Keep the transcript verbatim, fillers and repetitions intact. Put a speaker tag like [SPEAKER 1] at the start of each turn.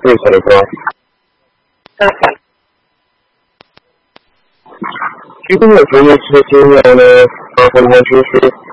[SPEAKER 1] 对谁说？其实我觉得这些经验呢，啊，完完全全